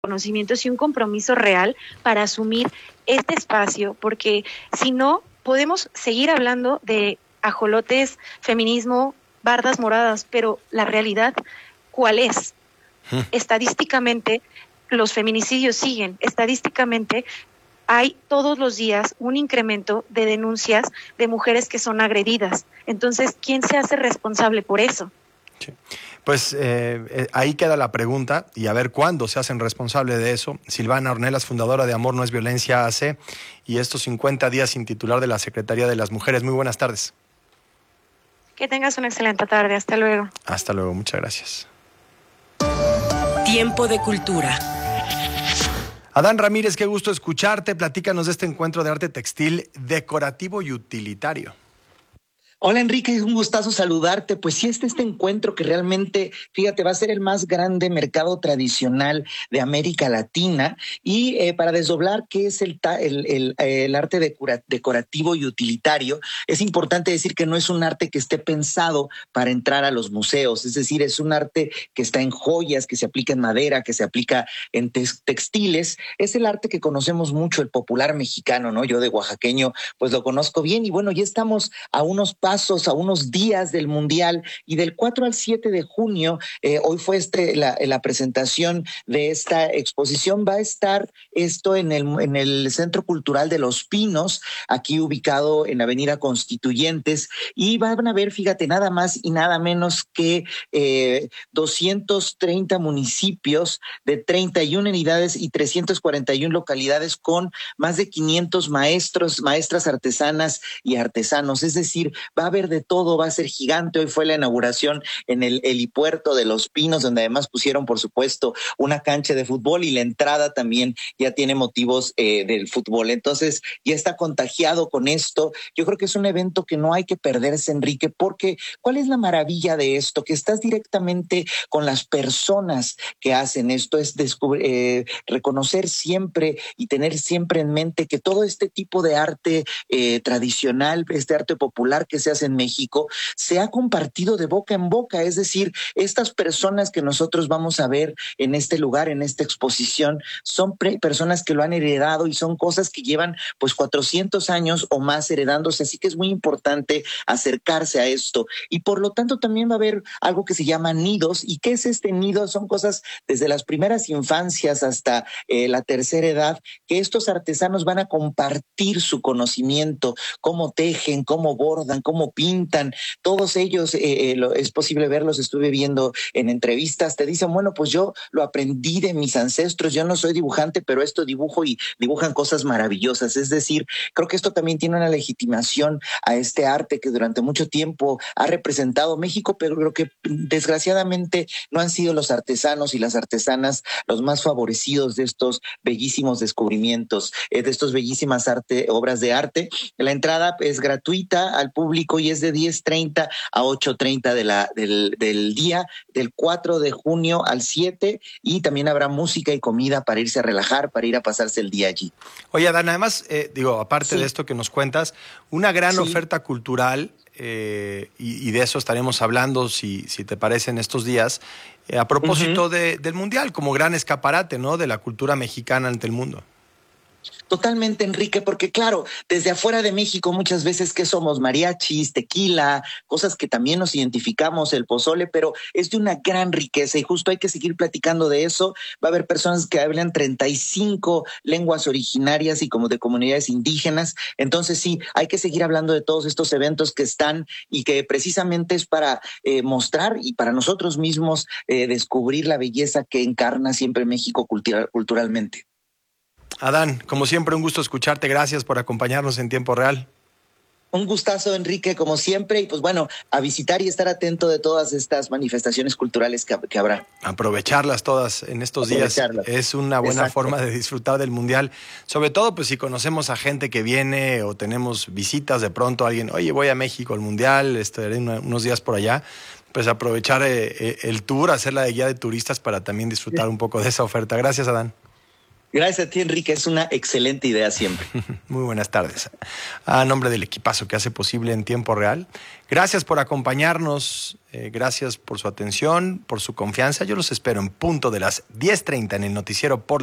conocimientos y un compromiso real para asumir este espacio, porque si no, podemos seguir hablando de ajolotes, feminismo, bardas moradas, pero la realidad, ¿cuál es? Estadísticamente, los feminicidios siguen. Estadísticamente, hay todos los días un incremento de denuncias de mujeres que son agredidas. Entonces, ¿quién se hace responsable por eso? Sí. Pues ahí queda la pregunta y a ver cuándo se hacen responsables de eso. Silvana Ornelas, fundadora de Amor No Es Violencia AC, y estos 50 días sin titular de la Secretaría de las Mujeres. Muy buenas tardes. Que tengas una excelente tarde. Hasta luego. Hasta luego. Muchas gracias. Tiempo de cultura. Adán Ramírez, qué gusto escucharte. Platícanos de este encuentro de arte textil decorativo y utilitario. Hola Enrique, es un gustazo saludarte. Pues sí, este encuentro que realmente, fíjate, va a ser el más grande mercado tradicional de América Latina. Y para desdoblar qué es el arte decorativo y utilitario, es importante decir que no es un arte que esté pensado para entrar a los museos. Es decir, es un arte que está en joyas, que se aplica en madera, que se aplica en textiles. Es el arte que conocemos mucho, el popular mexicano, ¿no? Yo de oaxaqueño, pues lo conozco bien. Y bueno, ya estamos a a unos días del Mundial, y del 4 al 7 de junio, hoy fue la presentación de esta exposición. Va a estar esto en el Centro Cultural de Los Pinos, aquí ubicado en Avenida Constituyentes, y van a ver, fíjate, nada más y nada menos que 230 municipios de 31 unidades y 341 localidades con más de 500 maestras artesanas y artesanos. Es decir, va a haber de todo, va a ser gigante. Hoy fue la inauguración en el helipuerto de Los Pinos, donde además pusieron, por supuesto, una cancha de fútbol, y la entrada también ya tiene motivos del fútbol. Entonces, ya está contagiado con esto. Yo creo que es un evento que no hay que perderse, Enrique, porque ¿cuál es la maravilla de esto? Que estás directamente con las personas que hacen esto. Es reconocer siempre y tener siempre en mente que todo este tipo de arte tradicional, este arte popular que se hace en México, se ha compartido de boca en boca. Es decir, estas personas que nosotros vamos a ver en este lugar, en esta exposición, son personas que lo han heredado, y son cosas que llevan pues 400 años o más heredándose. Así que es muy importante acercarse a esto. Y por lo tanto también va a haber algo que se llama nidos. ¿Y qué es este nido? Son cosas desde las primeras infancias hasta la tercera edad, que estos artesanos van a compartir su conocimiento, cómo tejen, cómo bordan, cómo pintan. Todos ellos es posible verlos, estuve viendo en entrevistas, te dicen, bueno, pues yo lo aprendí de mis ancestros, yo no soy dibujante, pero esto dibujo, y dibujan cosas maravillosas. Es decir, creo que esto también tiene una legitimación a este arte que durante mucho tiempo ha representado México, pero creo que desgraciadamente no han sido los artesanos y las artesanas los más favorecidos de estos bellísimos descubrimientos, de estas bellísimas obras de arte. La entrada es gratuita al público y es de 10:30 a 8:30 del día, del 4 de junio al 7, y también habrá música y comida para irse a relajar, para ir a pasarse el día allí. Oye, Adán, además, aparte de esto que nos cuentas, una gran oferta cultural, y de eso estaremos hablando, si te parece, en estos días, a propósito del Mundial, como gran escaparate, ¿no?, de la cultura mexicana ante el mundo. Totalmente, Enrique, porque claro, desde afuera de México muchas veces que somos mariachis, tequila, cosas que también nos identificamos, el pozole, pero es de una gran riqueza, y justo hay que seguir platicando de eso. Va a haber personas que hablan 35 lenguas originarias y como de comunidades indígenas. Entonces sí, hay que seguir hablando de todos estos eventos que están, y que precisamente es para mostrar, y para nosotros mismos descubrir la belleza que encarna siempre México culturalmente. Adán, como siempre, un gusto escucharte. Gracias por acompañarnos en tiempo real. Un gustazo, Enrique, como siempre, y pues bueno, a visitar y estar atento de todas estas manifestaciones culturales que habrá. Aprovecharlas todas en estos días es una buena forma de disfrutar del Mundial. Sobre todo, pues si conocemos a gente que viene o tenemos visitas, de pronto alguien, oye, voy a México al Mundial, estaré unos días por allá, pues aprovechar el tour, hacer la de guía de turistas para también disfrutar un poco de esa oferta. Gracias, Adán. Gracias a ti, Enrique. Es una excelente idea siempre. Muy buenas tardes. A nombre del equipazo que hace posible En Tiempo Real, gracias por acompañarnos, gracias por su atención, por su confianza. Yo los espero en punto de las 10:30 en el noticiero por